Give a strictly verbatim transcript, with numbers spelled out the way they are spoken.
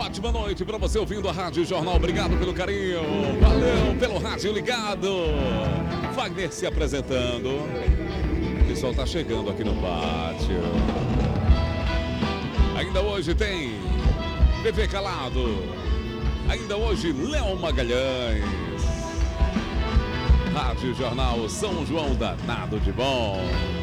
ótima noite para você ouvindo a Rádio Jornal. Obrigado pelo carinho. Valeu pelo rádio ligado. Wagner se apresentando. O pessoal tá chegando aqui no pátio. Ainda hoje tem P V Calado. Ainda hoje Léo Magalhães. Rádio Jornal São João danado de bom.